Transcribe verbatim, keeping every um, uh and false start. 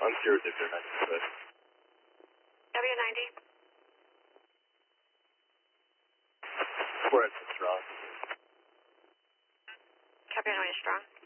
I'm zero zero zero nine six. W ninety. Four at six strong. Copy, I know you're strong.